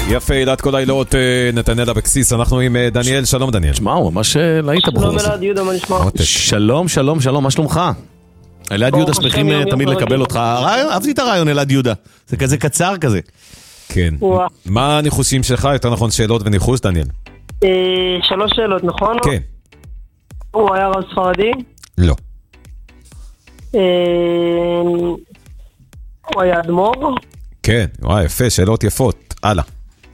יפה, עילת כל העילות, נתנאל אבקסיס, אנחנו עם דניאל, שלום דניאל. תשמע, הוא ממש להיט הבחור הזה. שלום אלעד יהודה, מה נשמע? שלום, שלום, שלום, מה שלומך? אלעד יהודה שמחים תמיד לקבל אותך. אהבתי את הרעיון אלעד יהודה, זה כזה קצר כזה. כן. מה הניחושים שלך? יותר נכון שאלות וניחוש, דניאל? 3 שאלות, נכון? כן. הוא היה רב ספרדי? לא. הוא היה אדמו"ר? כן, וואי, יפה, שאלות יפות. הלאה.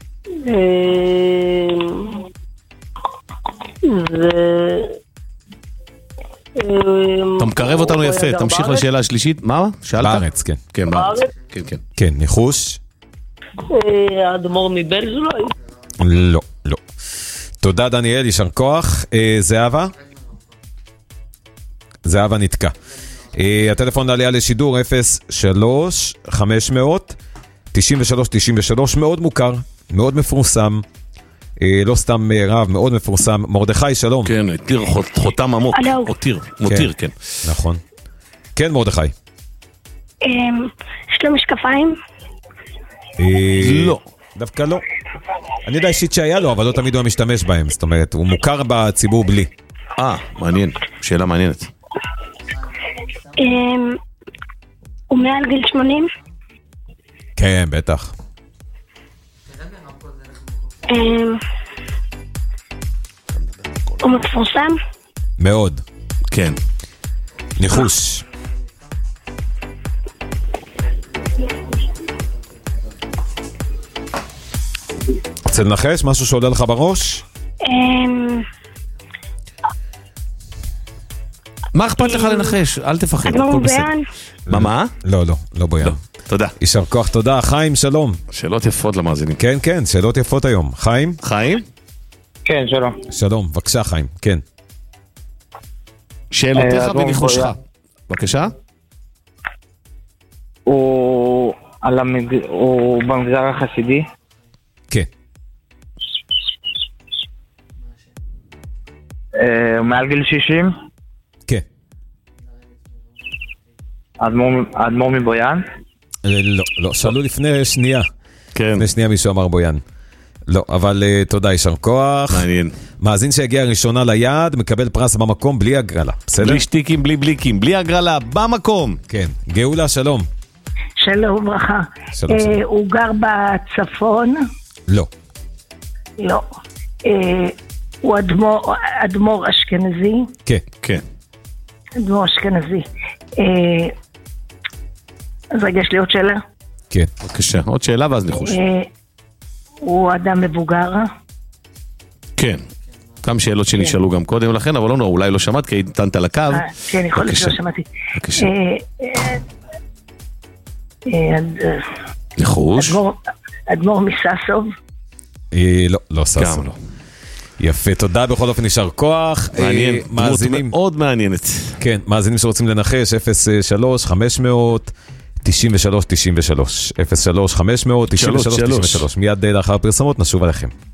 אתה מקרב אותנו יפה, תמשיך לשאלה השלישית. מה? שאלת? בארץ, כן. כן, בארץ. כן, כן. כן, ניחוש? אדמו"ר מבלז אולי? לא, לא. תודה דניאל, יישר כוח. זהבה? זהבה נתקע. הטלפון לעלייה לשידור 03-500-93-93, מאוד מוכר, מאוד מפורסם, לא סתם רב, מאוד מפורסם. מרדכי, שלום. כן, תיר חותם עמוק. מותיר, כן. נכון. כן, מרדכי. יש לו משקפיים? לא. דווקא לא. אני יודע אישית שהיה לו, אבל לא תמיד הוא משתמש בהם. זאת אומרת, הוא מוכר בציבור בלי. מעניין. שאלה מעניינת. הוא מעל גיל 80? כן, בטח. הוא מפורסם? מאוד. כן. ניחוש. רוצה לנחש? משהו שעולה לך בראש? מה אכפת לך לנחש? אל תפחד. אדמו"ר מבויאן? מה? לא, לא, לא בויאן. תודה. יישר כוח, תודה. חיים, שלום. שאלות יפות למאזינים. כן, כן, שאלות יפות היום. חיים? חיים? כן, שלום. שלום, בבקשה חיים, כן. שאלותיך וניחושך. בבקשה? הוא במגזר החסידי? כן. הוא מעל גיל 60? כן. אדמו"ר מבויאן? לא, לא, שאלו לפני שנייה. כן. לפני שנייה מישהו אמר בויאן. לא, אבל תודה, יישר כוח. מעניין. מאזין שהגיע ראשונה ליעד, מקבל פרס במקום בלי הגרלה, בסדר? בלי שטיקים, בלי בליקים, בלי הגרלה, במקום. כן. גאולה, שלום. שלום, ברכה. שלום. הוא גר בצפון? לא. לא. הוא אדמו"ר אשכנזי? כן. כן. אדמו"ר אשכנזי. אז רגע, יש לי עוד שאלה? כן. בבקשה, עוד שאלה ואז ניחוש. הוא אדם מבוגר? כן. כמה שאלות שנשאלו גם קודם לכן, אבל לא, אולי לא שמעת, כי נתנת לקו. כן, יכול להיות שלא שמעתי. בבקשה. ניחוש. אדמו"ר מססוב? לא, לא ססו. גם לא. יפה, תודה בכל אופן, יישר כוח. מעניין, מאזינים. מאוד מעניינת. כן, מאזינים שרוצים לנחש, 03-500-93-93, 03-500-93-93, מיד לאחר פרסומות נשוב עליכם.